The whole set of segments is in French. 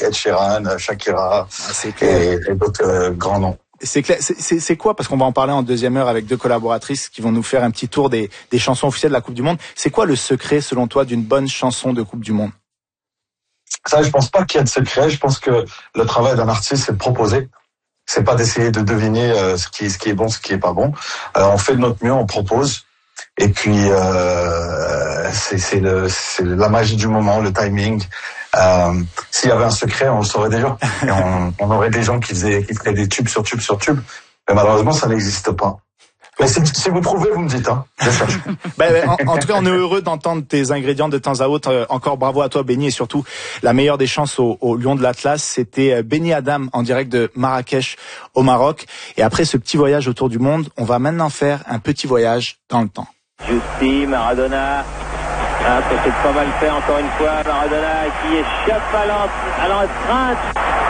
Ed Sheeran, Shakira et d'autres grands noms. C'est clair. C'est quoi, parce qu'on va en parler en deuxième heure avec deux collaboratrices qui vont nous faire un petit tour des chansons officielles de la Coupe du Monde. C'est quoi le secret, selon toi, d'une bonne chanson de Coupe du Monde? Ça, je pense pas qu'il y a de secret. Je pense que le travail d'un artiste, c'est de proposer. C'est pas d'essayer de deviner ce qui est bon, ce qui est pas bon. On fait de notre mieux, on propose. Et puis c'est la magie du moment, le timing. S'il y avait un secret, on le saurait déjà. Et on aurait des gens qui feraient des tubes sur tubes sur tubes. Mais malheureusement, ça n'existe pas. Mais si vous trouvez, vous me dites, hein. Je cherche. En tout cas, on est heureux d'entendre tes ingrédients de temps à autre. Encore bravo à toi, Benny, et surtout la meilleure des chances au Lion de l'Atlas. C'était Benny Adam en direct de Marrakech au Maroc. Et après ce petit voyage autour du monde, on va maintenant faire un petit voyage dans le temps. Justi, Maradona. Ça c'est pas mal fait encore une fois. Maradona qui échappe à l'empreinte.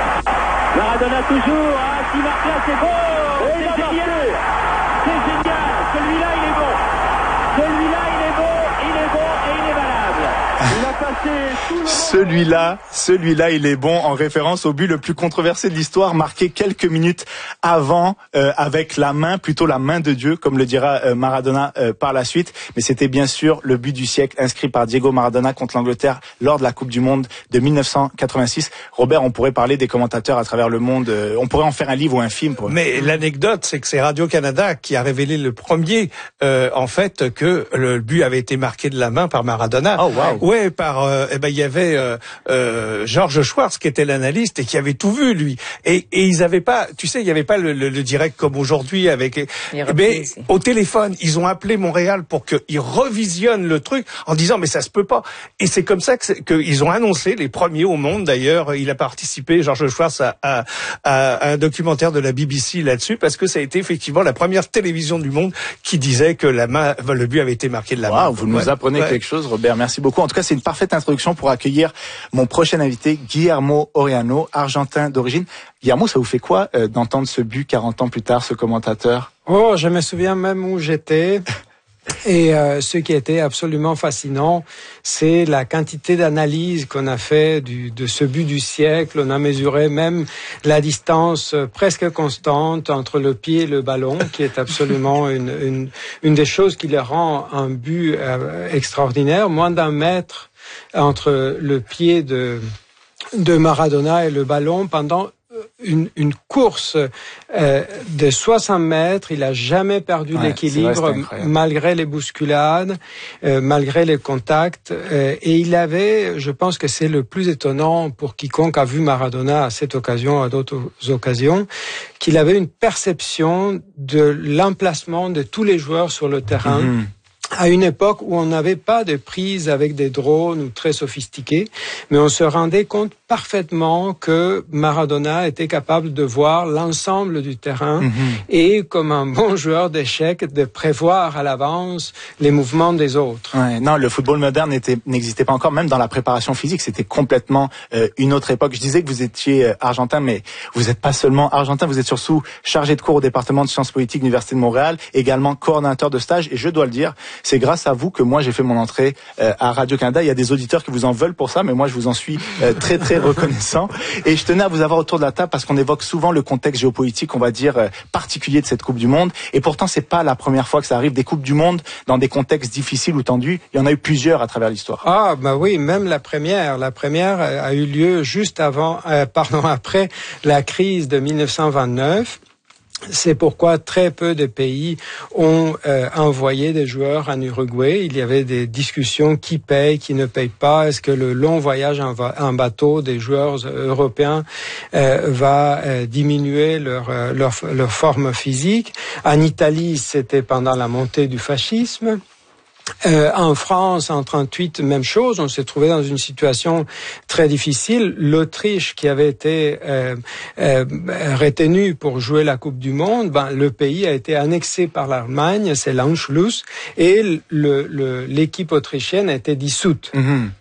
Maradona toujours. Qui marque là, c'est beau. C'est génial. C'est génial. Celui-là, il est bon. Celui-là, il est bon et il est valable. Il a passé tout le Celui-là, il est bon, en référence au but le plus controversé de l'histoire, marqué quelques minutes avant, avec la main de Dieu, comme le dira Maradona par la suite. Mais c'était bien sûr le but du siècle inscrit par Diego Maradona contre l'Angleterre lors de la Coupe du Monde de 1986. Robert, on pourrait parler des commentateurs à travers le monde. On pourrait en faire un livre ou un film. Mais l'anecdote, c'est que c'est Radio-Canada qui a révélé le premier, en fait, que le but avait été marqué de la main par Maradona. Oh, wow. Ouais, il y avait Georges Schwartz qui était l'analyste et qui avait tout vu, lui. Et ils avaient pas, tu sais, il y avait pas le direct comme aujourd'hui avec. Mais au téléphone, ils ont appelé Montréal pour qu'ils revisionnent le truc en disant mais ça se peut pas. Et c'est comme ça qu'ils ont annoncé, les premiers au monde d'ailleurs. Il a participé, Georges Schwartz, à un documentaire de la BBC là-dessus, parce que ça a été effectivement la première télévision du monde qui disait que le but avait été marqué de la main. Vous nous apprenez quelque chose, Robert. Merci beaucoup. En tout cas, c'est une parfaite introduction pour accueillir mon prochain invité, Guillermo Oriano, argentin d'origine. Guillermo, ça vous fait quoi d'entendre ce but 40 ans plus tard, ce commentateur? Oh, je me souviens même où j'étais. Et ce qui était absolument fascinant, c'est la quantité d'analyse qu'on a fait de ce but du siècle. On a mesuré même la distance presque constante entre le pied et le ballon, qui est absolument une des choses qui le rend un but extraordinaire. Moins d'1 mètre entre le pied de Maradona et le ballon pendant une course de 60 mètres. Il a jamais perdu l'équilibre malgré les bousculades, malgré les contacts. Et il avait, je pense que c'est le plus étonnant pour quiconque a vu Maradona à cette occasion, à d'autres occasions, qu'il avait une perception de l'emplacement de tous les joueurs sur le terrain. À une époque où on n'avait pas de prise avec des drones ou très sophistiqués, mais on se rendait compte parfaitement que Maradona était capable de voir l'ensemble du terrain et, comme un bon joueur d'échecs, de prévoir à l'avance les mouvements des autres. Ouais, non, le football moderne n'existait pas encore, même dans la préparation physique, c'était complètement une autre époque. Je disais que vous étiez argentin, mais vous n'êtes pas seulement argentin, vous êtes surtout chargé de cours au département de sciences politiques de l'Université de Montréal, également coordinateur de stage, et je dois le dire, c'est grâce à vous que moi j'ai fait mon entrée à Radio-Canada. Il y a des auditeurs qui vous en veulent pour ça, mais moi je vous en suis très très reconnaissant. Et je tenais à vous avoir autour de la table parce qu'on évoque souvent le contexte géopolitique, on va dire, particulier de cette Coupe du Monde. Et pourtant, c'est pas la première fois que ça arrive, des Coupes du Monde dans des contextes difficiles ou tendus. Il y en a eu plusieurs à travers l'histoire. Ah, bah oui, même la première. La première a eu lieu juste après la crise de 1929. C'est pourquoi très peu de pays ont envoyé des joueurs en Uruguay. Il y avait des discussions qui paye, qui ne paye pas. Est-ce que le long voyage en bateau des joueurs européens va diminuer leur forme physique? En Italie, c'était pendant la montée du fascisme. En France, en 38, même chose. On s'est trouvé dans une situation très difficile. L'Autriche, qui avait été retenue pour jouer la Coupe du Monde, le pays a été annexé par l'Allemagne, c'est l'Anschluss, et l'équipe autrichienne a été dissoute.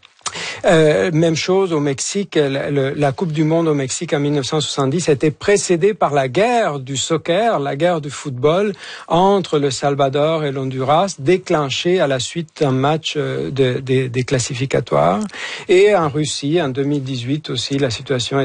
Même chose au Mexique. La Coupe du Monde au Mexique en 1970 a été précédée par la guerre du soccer, la guerre du football entre le Salvador et l'Honduras, déclenchée à la suite d'un match des classificatoires. Et en Russie, en 2018 aussi, la situation